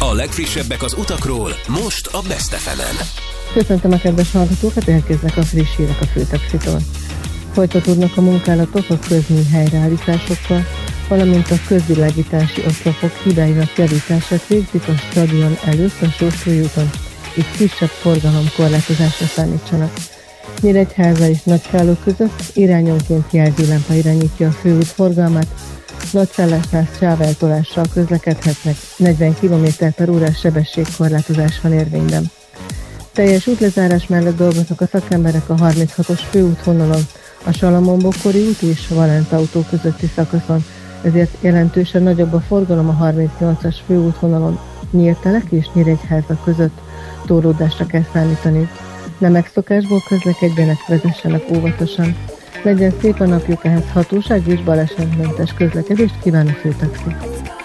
A legfrissebbek az utakról, most a Best FM-en. Köszöntöm a kedves hallgatókat, elkezdnek a friss hírek a Főtaxitól. Folytatódnak a munkálatok a közmű helyreállításokkal, valamint a közvilágítási oszlopok hibáinak javítását végzik a stadion előtt a Sóstrói úton, így kisebb forgalomkorlátozásra számítsanak. Nyíregyháza és Nagykálló között irányonként jelzőlámpa irányítja a főút forgalmát, Nagyszállásnál sáveltolással közlekedhetnek, 40 km/h sebességkorlátozás van érvényben. Teljes útlezárás mellett dolgoznak a szakemberek a 36-os főútvonalon, a Salamon-Bokori út és Valent autó közötti szakaszon, ezért jelentősen nagyobb a forgalom a 38-as főútvonalon, Nyírtelek és Nyíregyháza között torlódásra kell számítani. Nem megszokásból közlekedjenek, vezessenek óvatosan. Legyen szép a napjuk, ehhez hatóság és balesetmentes közlekedést kíván a Főtaxi.